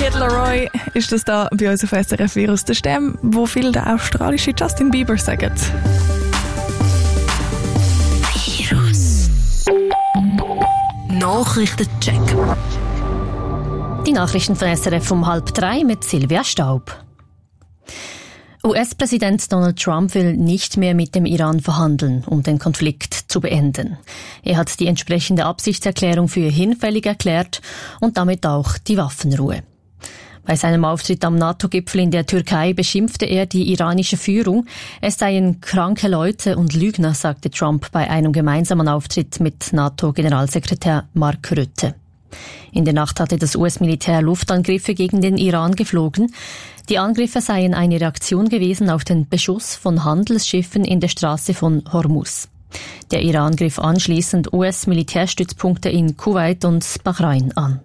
Kid Laroi ist das da bei uns auf SRF Virus, der Stimme, wo viel der australische Justin Bieber sagt. Virus. Nachrichtencheck. Die Nachrichten von SRF um 2:30 mit Silvia Staub. US-Präsident Donald Trump will nicht mehr mit dem Iran verhandeln, um den Konflikt zu beenden. Er hat die entsprechende Absichtserklärung für hinfällig erklärt und damit auch die Waffenruhe. Bei seinem Auftritt am NATO-Gipfel in der Türkei beschimpfte er die iranische Führung. Es seien kranke Leute und Lügner, sagte Trump bei einem gemeinsamen Auftritt mit NATO-Generalsekretär Mark Rutte. In der Nacht hatte das US-Militär Luftangriffe gegen den Iran geflogen. Die Angriffe seien eine Reaktion gewesen auf den Beschuss von Handelsschiffen in der Straße von Hormuz. Der Iran griff anschließend US-Militärstützpunkte in Kuwait und Bahrain an.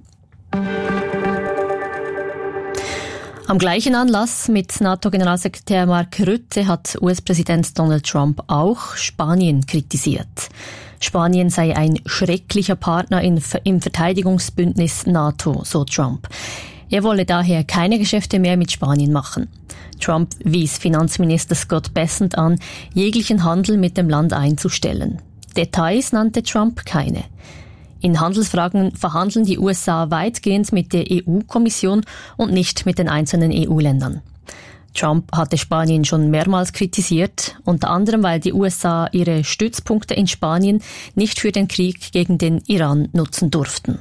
Am gleichen Anlass mit NATO-Generalsekretär Mark Rutte hat US-Präsident Donald Trump auch Spanien kritisiert. Spanien sei ein schrecklicher Partner im Verteidigungsbündnis NATO, so Trump. Er wolle daher keine Geschäfte mehr mit Spanien machen. Trump wies Finanzminister Scott Bessent an, jeglichen Handel mit dem Land einzustellen. Details nannte Trump keine. In Handelsfragen verhandeln die USA weitgehend mit der EU-Kommission und nicht mit den einzelnen EU-Ländern. Trump hatte Spanien schon mehrmals kritisiert, unter anderem weil die USA ihre Stützpunkte in Spanien nicht für den Krieg gegen den Iran nutzen durften.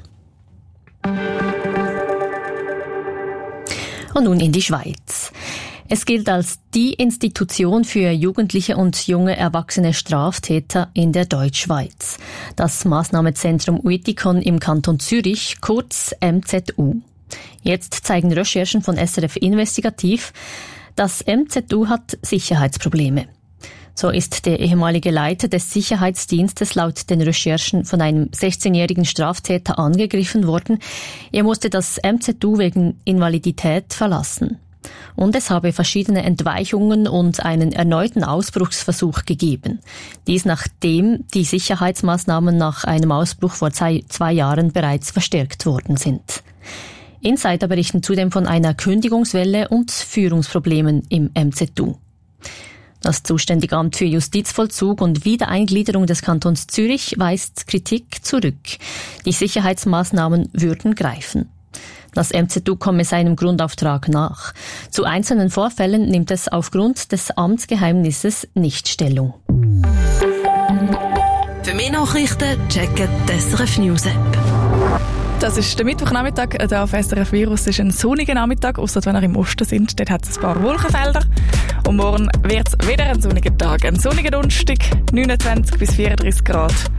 Und nun in die Schweiz. Es gilt als die Institution für jugendliche und junge erwachsene Straftäter in der Deutschschweiz. Das Massnahmezentrum Uitikon im Kanton Zürich, kurz MZU. Jetzt zeigen Recherchen von SRF Investigativ, das MZU hat Sicherheitsprobleme. So ist der ehemalige Leiter des Sicherheitsdienstes laut den Recherchen von einem 16-jährigen Straftäter angegriffen worden. Er musste das MZU wegen Invalidität verlassen. Und es habe verschiedene Entweichungen und einen erneuten Ausbruchsversuch gegeben. Dies nachdem die Sicherheitsmaßnahmen nach einem Ausbruch vor 2 Jahren bereits verstärkt worden sind. Insider berichten zudem von einer Kündigungswelle und Führungsproblemen im MZU. Das zuständige Amt für Justizvollzug und Wiedereingliederung des Kantons Zürich weist Kritik zurück. Die Sicherheitsmaßnahmen würden greifen. Das MZU komme seinem Grundauftrag nach. Zu einzelnen Vorfällen nimmt es aufgrund des Amtsgeheimnisses nicht Stellung. Für mehr Nachrichten checken die SRF News App. Das ist der Mittwochnachmittag hier auf SRF Virus. Es ist ein sonniger Nachmittag, ausser wenn ihr im Osten sind. Dort hat es ein paar Wolkenfelder. Und morgen wird es wieder ein sonniger Tag. Ein sonniger Donnerstag, 29 bis 34 Grad.